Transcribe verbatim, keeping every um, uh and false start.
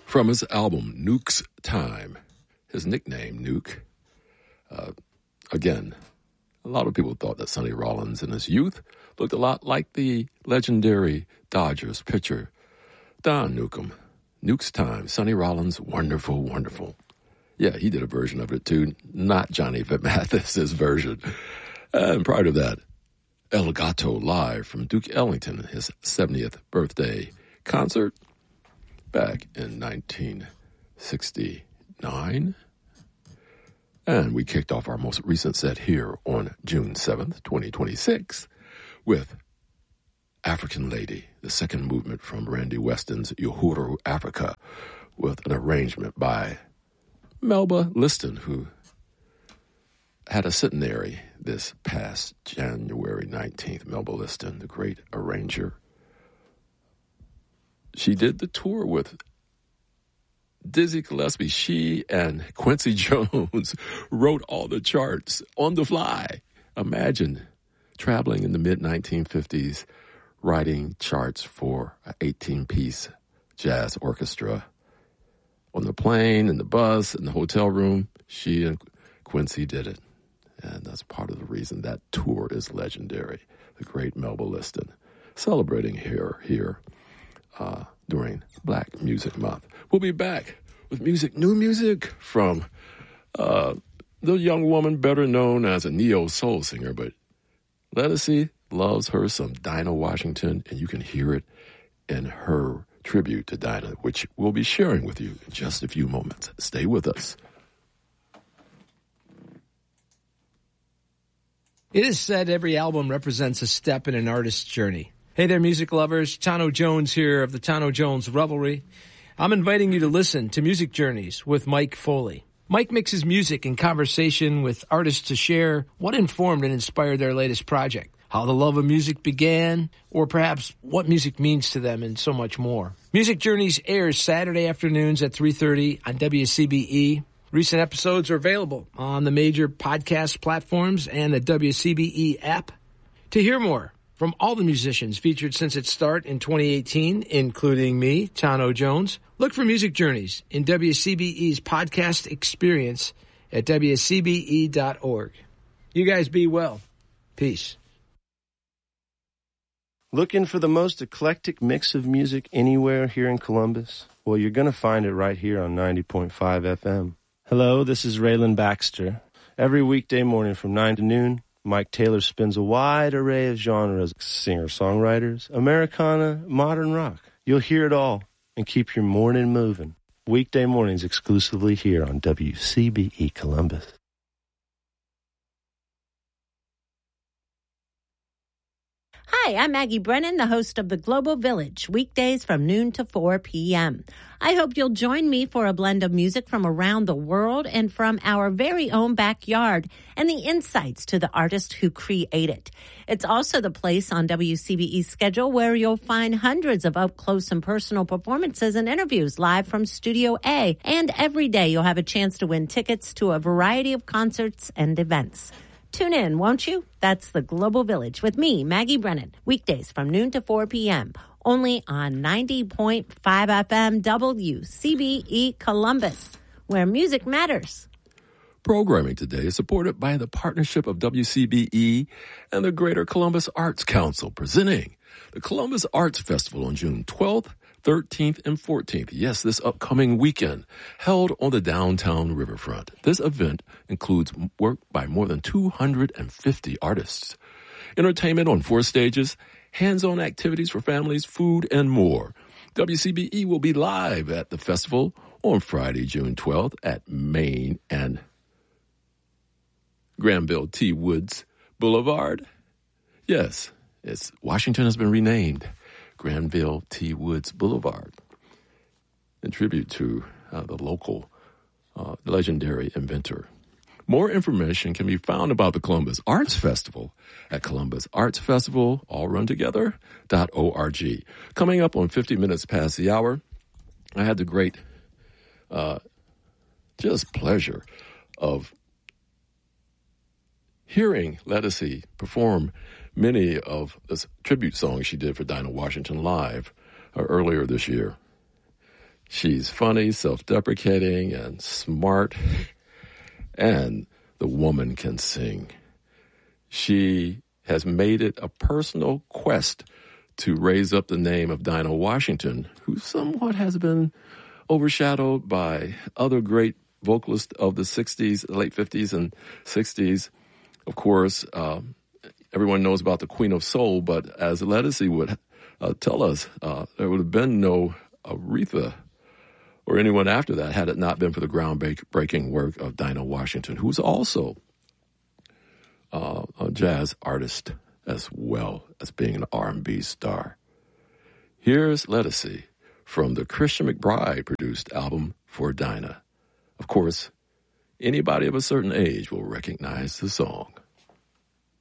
From his album Nuke's Time, his nickname Nuke. Uh, again, a lot of people thought that Sonny Rollins in his youth looked a lot like the legendary Dodgers pitcher Don Newcomb. Nuke's Time, Sonny Rollins, wonderful, wonderful. Yeah, he did a version of it too, not Johnny Mathis's version. And prior to that, El Gato live from Duke Ellington, his seventieth birthday concert back in nineteen sixty-nine. And we kicked off our most recent set here on June seventh, twenty twenty-six with African Lady, the second movement from Randy Weston's Uhuru Africa, with an arrangement by Melba Liston, who had a centenary this past January nineteenth. Melba Liston, the great arranger. She did the tour with Dizzy Gillespie. She and Quincy Jones wrote all the charts on the fly. Imagine traveling in the mid nineteen fifties, writing charts for an eighteen-piece jazz orchestra. On the plane, in the bus, in the hotel room, she and Quincy did it. And that's part of the reason that tour is legendary. The great Melba Liston, celebrating here, here uh, during Black Music Month. We'll be back with music, new music from uh, the young woman better known as a neo-soul singer, but Ledisi loves her some Dinah Washington, and you can hear it in her tribute to Dinah, which we'll be sharing with you in just a few moments. Stay with us. It is said every album represents a step in an artist's journey. Hey there, music lovers. Tano Jones here of the Tano Jones Revelry. I'm inviting you to listen to Music Journeys with Mike Foley. Mike mixes music and conversation with artists to share what informed and inspired their latest project, how the love of music began, or perhaps what music means to them, and so much more. Music Journeys airs Saturday afternoons at three thirty on W C B E. Recent episodes are available on the major podcast platforms and the W C B E app. To hear more from all the musicians featured since its start in twenty eighteen, including me, Tano Jones, look for Music Journeys in W C B E's podcast experience at W C B E dot org. You guys be well. Peace. Looking for the most eclectic mix of music anywhere here in Columbus? Well, you're going to find it right here on ninety point five F M. Hello, this is Raylan Baxter. Every weekday morning from nine to noon, Mike Taylor spins a wide array of genres, singer-songwriters, Americana, modern rock. You'll hear it all and keep your morning moving. Weekday mornings exclusively here on W C B E Columbus. Hi, I'm Maggie Brennan, the host of The Global Village, weekdays from noon to four p.m. I hope you'll join me for a blend of music from around the world and from our very own backyard and the insights to the artist who create it. It's also the place on W C B E's schedule where you'll find hundreds of up-close and personal performances and interviews live from Studio A. And every day you'll have a chance to win tickets to a variety of concerts and events. Tune in, won't you? That's The Global Village with me, Maggie Brennan, weekdays from noon to four p.m., only on ninety point five F M W C B E Columbus, where music matters. Programming today is supported by the partnership of W C B E and the Greater Columbus Arts Council, presenting the Columbus Arts Festival on June twelfth, thirteenth, and fourteenth. Yes, this upcoming weekend, held on the downtown riverfront. This event includes work by more than two hundred fifty artists, entertainment on four stages, hands-on activities for families, food, and more. W C B E will be live at the festival on Friday, June twelfth at Main and Granville T. Woods Boulevard. Yes, it's Washington has been renamed Granville T. Woods Boulevard in tribute to uh, the local uh, legendary inventor. More information can be found about the Columbus Arts Festival at Columbus Arts Festival, all run together, dot org. Coming up on fifty minutes past the hour, I had the great uh, just pleasure of hearing Ledisi perform many of the tribute songs she did for Dinah Washington live uh, earlier this year. She's funny, self-deprecating, and smart, and the woman can sing. She has made it a personal quest to raise up the name of Dinah Washington, who somewhat has been overshadowed by other great vocalists of the sixties, late fifties and sixties. Of course, um, everyone knows about the Queen of Soul, but as Ledisi would uh, tell us, uh, there would have been no Aretha or anyone after that had it not been for the groundbreaking work of Dinah Washington, who's also uh, a jazz artist as well as being an R and B star. Here's Ledisi from the Christian McBride-produced album For Dinah. Of course, anybody of a certain age will recognize the song.